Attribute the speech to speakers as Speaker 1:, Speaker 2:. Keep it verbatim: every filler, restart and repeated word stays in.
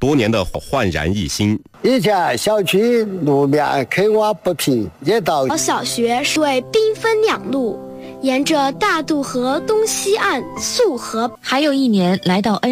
Speaker 1: 多年的焕然一新。
Speaker 2: 以前小区路面坑洼不平，也到
Speaker 3: 小学是为兵分两路，沿着大渡河东西岸溯河。
Speaker 4: 还有一年来到恩